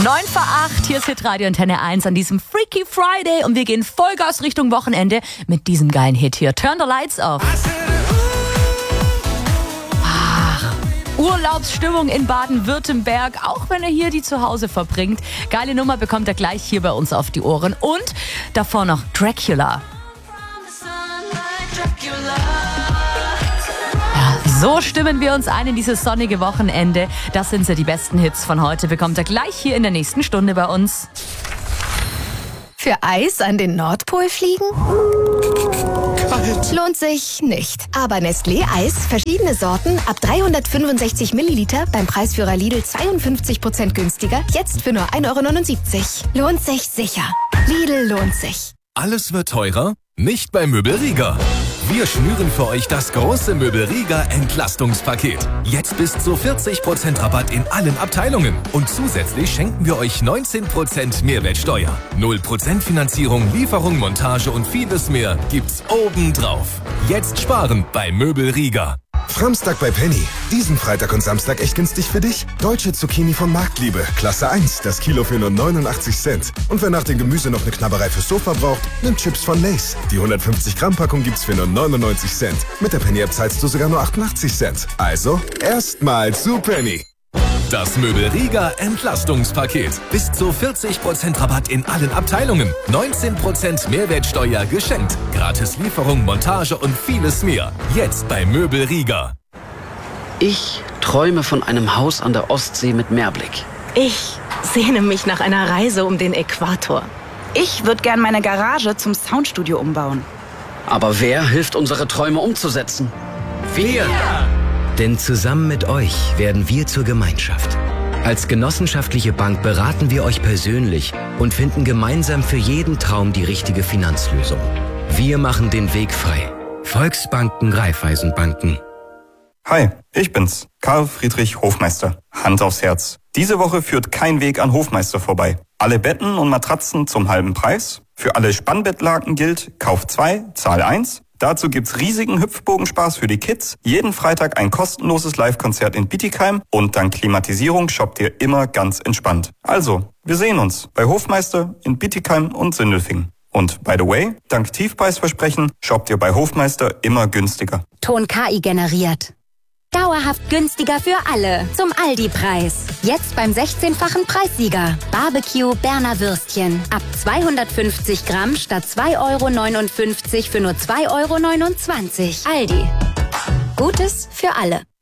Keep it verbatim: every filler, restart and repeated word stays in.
neun vor acht, hier ist Hitradio Antenne eins an diesem Freaky Friday und wir gehen Vollgas Richtung Wochenende mit diesem geilen Hit hier. Turn the Lights Off. Ach, Urlaubsstimmung in Baden-Württemberg, auch wenn er hier die zu Hause verbringt. Geile Nummer bekommt er gleich hier bei uns auf die Ohren. Und davor noch Dracula. So stimmen wir uns ein in dieses sonnige Wochenende. Das sind so die besten Hits von heute. Bekommt er gleich hier in der nächsten Stunde bei uns. Für Eis an den Nordpol fliegen? Kalt. Lohnt sich nicht. Aber Nestlé Eis, verschiedene Sorten, ab dreihundertfünfundsechzig Milliliter, beim Preisführer Lidl zweiundfünfzig Prozent günstiger, jetzt für nur ein Euro neunundsiebzig. Lohnt sich sicher. Lidl lohnt sich. Alles wird teurer? Nicht bei Möbelrieger. Wir schnüren für euch das große Möbelrieger Entlastungspaket. Jetzt bis zu vierzig Prozent Rabatt in allen Abteilungen. Und zusätzlich schenken wir euch neunzehn Prozent Mehrwertsteuer. null Prozent Finanzierung, Lieferung, Montage und vieles mehr gibt's obendrauf. Jetzt sparen bei Möbelrieger. Framstag bei Penny. Diesen Freitag und Samstag echt günstig für dich. Deutsche Zucchini von Marktliebe. Klasse eins. Das Kilo für nur neunundachtzig Cent. Und wer nach dem Gemüse noch eine Knabberei fürs Sofa braucht, nimmt Chips von Lay's. Die hundertfünfzig Gramm Packung gibt's für nur neunundneunzig Cent. Mit der Penny-App zahlst du sogar nur achtundachtzig Cent. Also, erstmal zu Penny. Das Möbelrieger Entlastungspaket. Bis zu vierzig Prozent Rabatt in allen Abteilungen. neunzehn Prozent Mehrwertsteuer geschenkt. Gratis Lieferung, Montage und vieles mehr. Jetzt bei Möbelrieger. Ich träume von einem Haus an der Ostsee mit Meerblick. Ich sehne mich nach einer Reise um den Äquator. Ich würde gern meine Garage zum Soundstudio umbauen. Aber wer hilft, unsere Träume umzusetzen? Wir! Denn zusammen mit euch werden wir zur Gemeinschaft. Als genossenschaftliche Bank beraten wir euch persönlich und finden gemeinsam für jeden Traum die richtige Finanzlösung. Wir machen den Weg frei. Volksbanken, Raiffeisenbanken. Hi, ich bin's, Karl Friedrich Hofmeister. Hand aufs Herz. Diese Woche führt kein Weg an Hofmeister vorbei. Alle Betten und Matratzen zum halben Preis. Für alle Spannbettlaken gilt, Kauf zwei, Zahl eins. Dazu gibt's riesigen Hüpfbogenspaß für die Kids, jeden Freitag ein kostenloses Live-Konzert in Bietigheim und dank Klimatisierung shoppt ihr immer ganz entspannt. Also, wir sehen uns bei Hofmeister in Bietigheim und Sindelfingen. Und by the way, dank Tiefpreisversprechen shoppt ihr bei Hofmeister immer günstiger. Ton K I generiert. Dauerhaft günstiger für alle. Zum Aldi-Preis. Jetzt beim sechzehnfachen Preissieger. Barbecue Berner Würstchen. Ab zweihundertfünfzig Gramm statt zwei Euro neunundfünfzig für nur zwei Euro neunundzwanzig. Aldi. Gutes für alle.